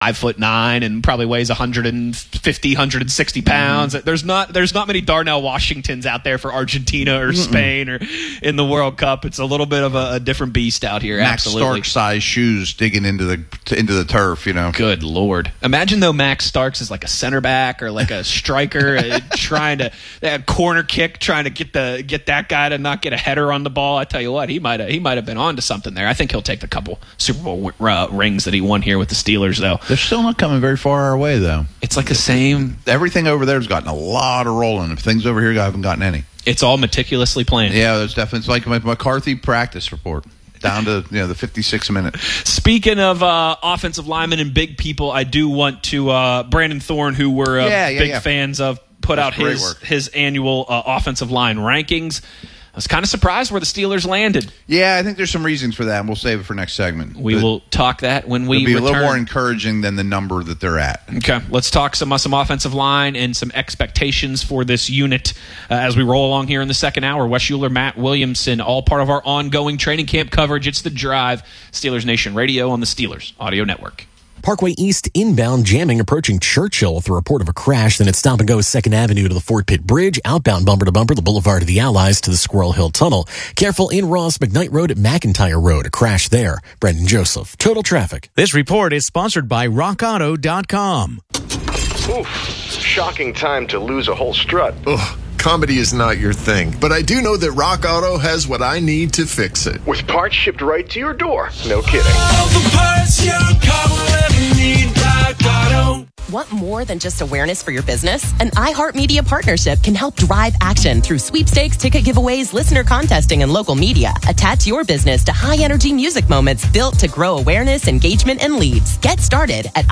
5'9" and probably weighs 150, 160 pounds. There's not many Darnell Washingtons out there for Argentina or Spain or in the World Cup. It's a little bit of a different beast out here. Max Absolutely. Stark-sized shoes digging into the turf, Good Lord. Imagine though Max Starks is like a center back or like a striker trying to corner kick, trying to get that guy to not get a header on the ball. I tell you what, he might have been on to something there. I think he'll take the couple Super Bowl rings that he won here with the Steelers though. They're still not coming very far our way, though. It's like the same. Everything over there has gotten a lot of rolling. Things over here haven't gotten any. It's all meticulously planned. Yeah, it's definitely. It's like my McCarthy practice report. Down to the 56th minute. Speaking of offensive linemen and big people, I do want to Brandon Thorne, who we're big fans of, put out his annual offensive line rankings. I was kind of surprised where the Steelers landed. Yeah, I think there's some reasons for that, and we'll save it for next segment. We will talk that when we return. It'll be a little more encouraging than the number that they're at. Okay, let's talk some offensive line and some expectations for this unit as we roll along here in the second hour. Wes Schuler, Matt Williamson, all part of our ongoing training camp coverage. It's The Drive, Steelers Nation Radio on the Steelers Audio Network. Parkway East inbound jamming approaching Churchill with a report of a crash. Then it's stop and go 2nd Avenue to the Fort Pitt Bridge. Outbound bumper to bumper, the Boulevard of the Allies to the Squirrel Hill Tunnel. Careful in Ross McKnight Road at McIntyre Road. A crash there. Brendan Joseph. Total traffic. This report is sponsored by RockAuto.com. Oof. Shocking time to lose a whole strut. Ugh. Comedy is not your thing, but I do know that Rock Auto has what I need to fix it. With parts shipped right to your door. No kidding. All the parts your car will ever need, Rock Auto. Want more than just awareness for your business? An iHeartMedia partnership can help drive action through sweepstakes, ticket giveaways, listener contesting, and local media. Attach your business to high-energy music moments built to grow awareness, engagement, and leads. Get started at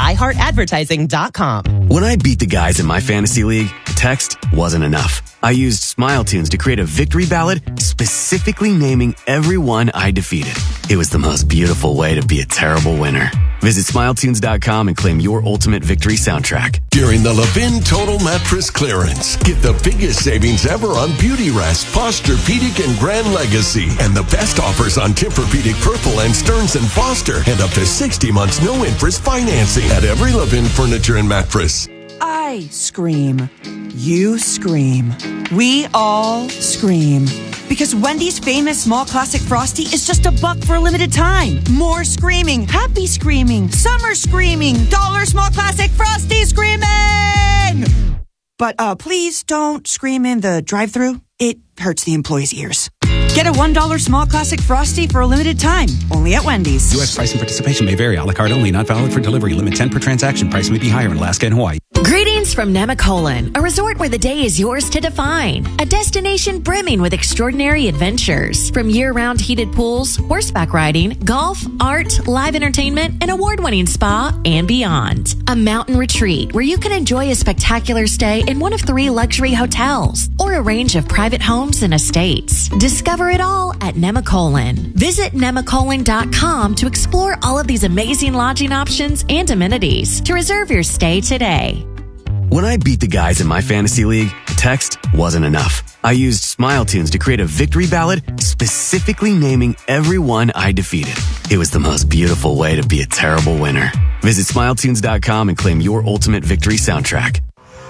iHeartAdvertising.com. When I beat the guys in my fantasy league, text wasn't enough. I used Smile Tunes to create a victory ballad specifically naming everyone I defeated. It was the most beautiful way to be a terrible winner. Visit SmileTunes.com and claim your ultimate victory soundtrack. During the Levin Total Mattress Clearance, get the biggest savings ever on Beauty Rest, Posturepedic, and Grand Legacy. And the best offers on Tempur-Pedic Purple and Stearns & Foster. And up to 60 months no interest financing at every Levin Furniture and Mattress. I scream. You scream. We all scream. Because Wendy's famous small classic Frosty is just $1 for a limited time. More screaming, happy screaming, summer screaming, $1 small classic Frosty screaming! But please don't scream in the drive-thru. It hurts the employees' ears. Get a $1 small classic Frosty for a limited time. Only at Wendy's. U.S. price and participation may vary. A la carte only. Not valid for delivery. Limit 10 per transaction. Price may be higher in Alaska and Hawaii. Greetings from Nemacolin, a resort where the day is yours to define. A destination brimming with extraordinary adventures. From year-round heated pools, horseback riding, golf, art, live entertainment, an award-winning spa, and beyond. A mountain retreat where you can enjoy a spectacular stay in one of 3 luxury hotels or a range of private homes and estates. Discover it all at Nemacolin. Visit Nemacolin.com to explore all of these amazing lodging options and amenities. To reserve your stay today. When I beat the guys in my fantasy league, text wasn't enough. I used Smile Tunes to create a victory ballad specifically naming everyone I defeated. It was the most beautiful way to be a terrible winner. Visit SmileTunes.com and claim your ultimate victory soundtrack.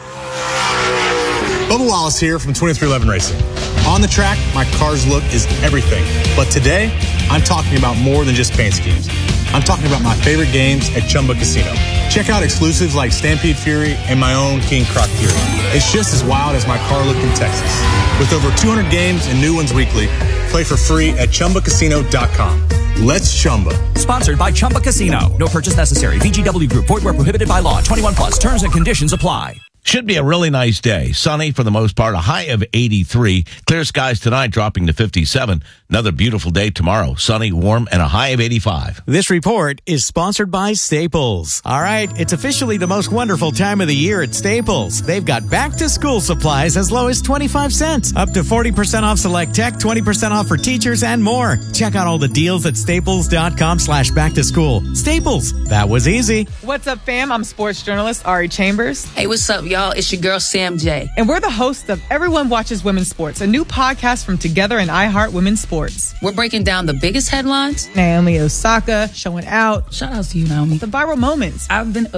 Bubba Wallace here from 2311 Racing. On the track, my car's look is everything. But today, I'm talking about more than just paint schemes. I'm talking about my favorite games at Chumba Casino. Check out exclusives like Stampede Fury and my own King Croc Fury. It's just as wild as my car look in Texas. With over 200 games and new ones weekly, play for free at ChumbaCasino.com. Let's Chumba. Sponsored by Chumba Casino. No purchase necessary. VGW Group. Void where prohibited by law. 21 plus. Terms and conditions apply. Should be a really nice day. Sunny for the most part, a high of 83. Clear skies tonight, dropping to 57. Another beautiful day tomorrow. Sunny, warm, and a high of 85. This report is sponsored by Staples. All right, it's officially the most wonderful time of the year at Staples. They've got back-to-school supplies as low as 25 cents. Up to 40% off select tech, 20% off for teachers, and more. Check out all the deals at staples.com/back-to-school. Staples, that was easy. What's up, fam? I'm sports journalist Ari Chambers. Hey, what's up, y'all? It's your girl, Sam J. And we're the hosts of Everyone Watches Women's Sports, a new podcast from Together and iHeart Women's Sports. We're breaking down the biggest headlines. Naomi Osaka showing out. Shout out to you, Naomi. The viral moments. I've been